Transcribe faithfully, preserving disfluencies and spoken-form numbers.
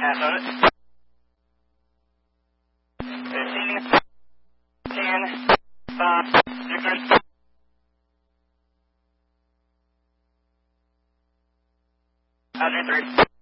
Pass on it. fifteen, ten, five, six, Roger, three.